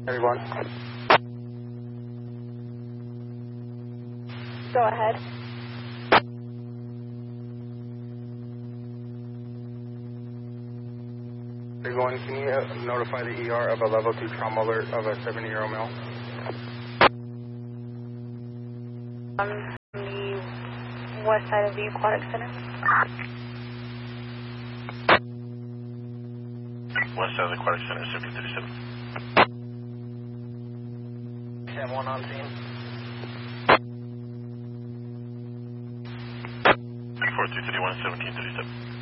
Everyone. Go ahead. Everyone, can you notify the ER of a level 2 trauma alert of a 70-year-old male? On the west side of the Aquatic Center. West side of the Aquatic Center, 1737. Sam 1 on scene. 4231, 1737.